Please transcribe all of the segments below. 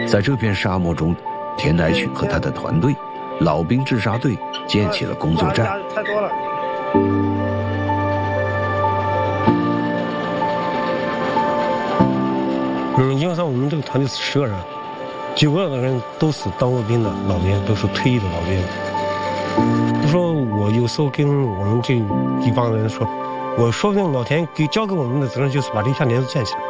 在这片沙漠中，田乃曲和他的团队老兵治沙队建起了工作站。 太多了。 因为我们这个团队是10个人，9个人都是当过兵的老兵，都是退役的老兵。就说我有时候跟我们这一帮人说，我说不定老天交给我们的责任就是把这片林子建起来。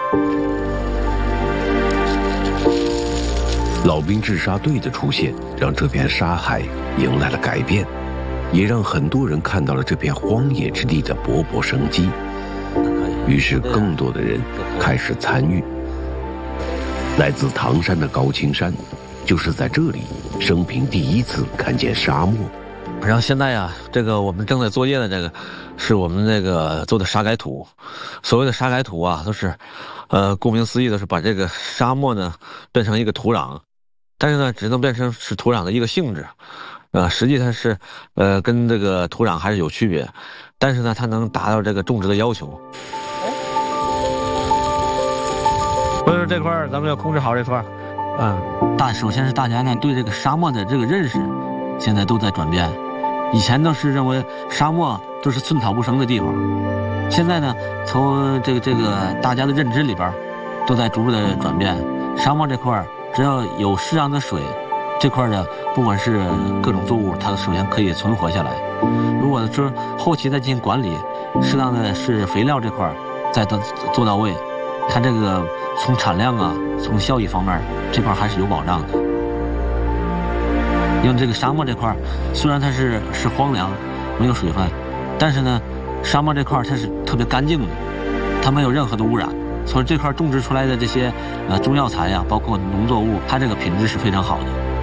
老兵治沙队的出现，让这片沙海迎来了改变，也让很多人看到了这片荒野之地的勃勃生机。于是，更多的人开始参与。来自唐山的高青山，就是在这里生平第一次看见沙漠。 然后现在呀，这个我们正在作业的这个，是我们那个做的沙改土。所谓的沙改土啊，都是，顾名思义的是把这个沙漠呢变成一个土壤，但是呢，只能变成是土壤的一个性质，实际它是，跟这个土壤还是有区别，但是呢，它能达到这个种植的要求。所以说这块咱们要控制好这块，首先是大家呢对这个沙漠的这个认识，现在都在转变。以前都是认为沙漠都是寸草不生的地方，现在呢，从这个大家的认知里边，都在逐步的转变。沙漠这块只要有适当的水，这块的不管是各种作物，它首先可以存活下来。如果说后期再进行管理，适当的是肥料这块再做到位。它这个从产量啊，从效益方面，这块还是有保障的。因为这个沙漠这块，虽然它是荒凉，没有水分，但是呢，沙漠这块它是特别干净的，它没有任何的污染，所以这块种植出来的这些中药材呀，包括农作物，它这个品质是非常好的。